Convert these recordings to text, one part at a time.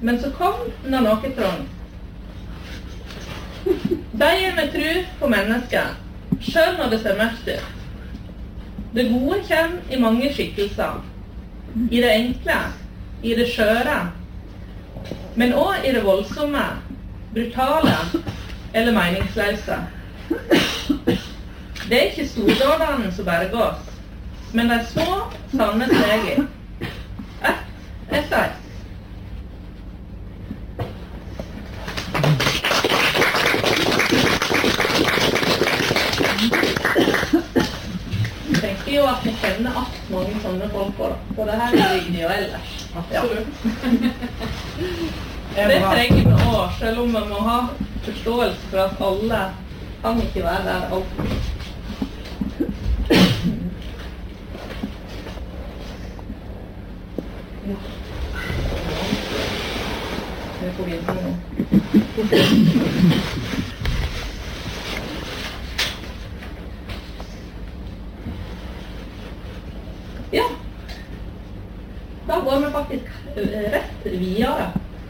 Men så kom det noe trång. De med tro på mennesker, selv når det ser mørkt ut. Det gode kommer i mange skikkelser. I det enkle, i det skjøre, men også i det voldsomme, brutale eller meningsløse. Det er ikke stordådene som berger oss, men de små, sanne stegene. Ett etter ett. Jeg tenker jo at vi kjenner mange sånne folk på det. For det her er jo ellers. Absolutt. Det trenger vi også, selv om vi må ha forståelse for at alle kan ikke være der alltid. Vi får videre nå. Ja, da går vi faktisk rett videre.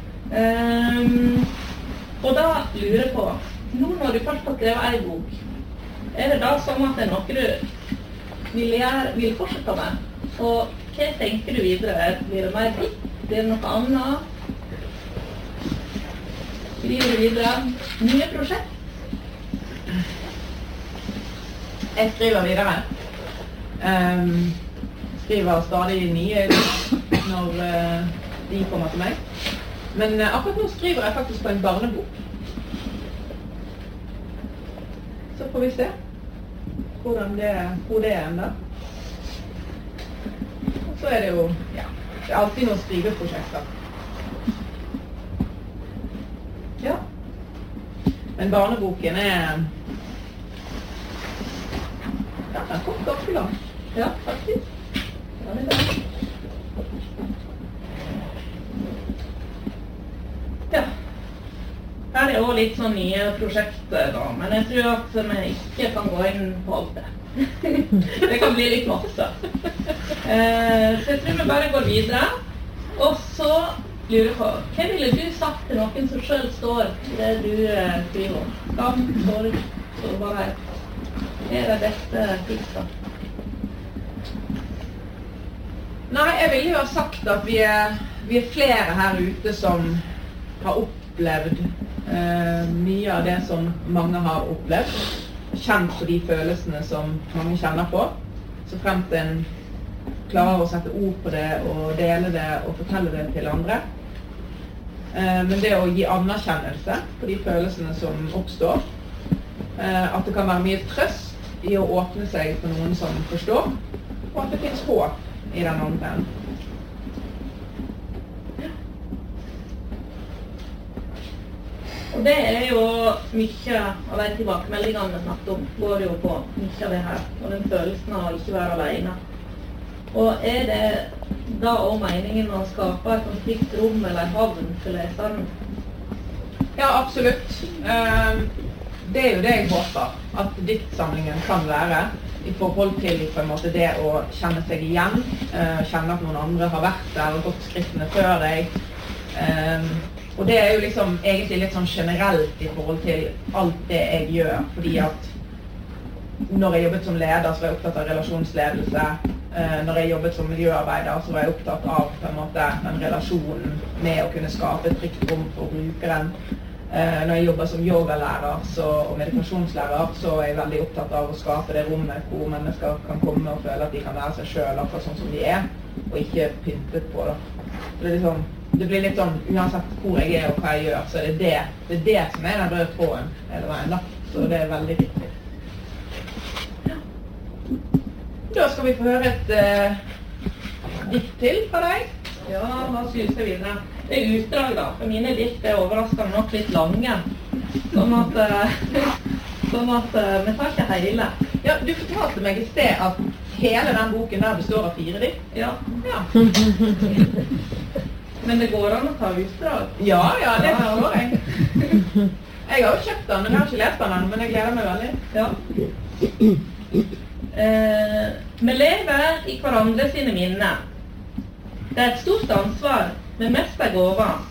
Og da lurer jeg på, nå når du først har skrevet en bok, er det da sånn at det er noe du vil fortsette med? Og hva tenker du videre? Blir det mer dikt? Blir det noe annet? Skriver du videre? Nye prosjekt? Jeg skriver videre. Skriver stadig nye når de kommer til meg. Men akkurat nå skriver jeg faktisk på en barnebok. Så får vi se hvor det er enda. Og så er det jo, ja, det er alltid noen skriveprosjekter. Ja. Men barneboken er, ja, den kom ganske langt. Ja, faktisk. Ja, det er det. Ja. Her er også litt sånn nye prosjekter da, men jeg tror at vi ikke kan gå inn på alt det. Det kan bli litt masse. Så jeg tror vi bare går videre. Og så lurer jeg på, hva ville du sagt til noen som selv står i det du skriver om? Skam, sorg, sårbarhet. Hva er det beste tipset? Nei, jeg ville jo ha sagt at vi er flere her ute som har opplevd mye av det som mange har opplevd, kjent på de følelsene som mange kjenner på, så fremt en klarer å sette ord på det og dele det og fortelle det til andre. Men det å gi anerkjennelse på de følelsene som oppstår, at det kan være mye trøst i å åpne seg for noen som forstår, og at det finnes håp i den andre. Og det er jo mye av de tilbakemeldingene vi snakket om, går jo på mye av det her, og den følelsen av å ikke være alene. Og er det da også meningen å skape et trygt rom eller havn for leseren? Ja, absolutt. Det er jo det jeg håper, at diktsamlingen kan være, i forhold til på en måte det å kjenne seg igjen, kjenne at noen andre har vært der og gått skrittene før deg. Og det er jo liksom egentlig litt sånn generelt i forhold til alt det jeg gjør, fordi at når jeg jobbet som leder, så var jeg opptatt av relasjonsledelse. Når jeg jobbet som miljøarbeider, så var jeg opptatt av på en måte den relasjonen med å kunne skape et trygt rom for brukeren. Når jeg jobber som yogalærer og meditasjonslærer, så er jeg veldig opptatt av å skape det rommet hvor mennesker kan komme og føle at de kan være seg selv akkurat sånn som de er, og ikke pyntet på det. Så det blir litt sånn, uansett hvor jeg er og hva jeg gjør, så er det det som er den røde tråden hele veien da. Så det er veldig viktig. Ja. Da skal vi få høre et dikt til fra deg. Ja, hva synes jeg videre? Det er utdrag da, for mine dikt er overraskende nok litt lange. Sånn at vi tar ikke hele. Ja, du fortalte meg i sted at hele den boken der består av 4 dikt. Ja. Men det går an å ta utdrag. Ja, det forstår jeg. Jeg har jo kjøpt den, men jeg har ikke lest den, men jeg gleder meg veldig. Ja. Vi lever i hverandre sine minner. Det er et stort ansvar, men mest er gåva.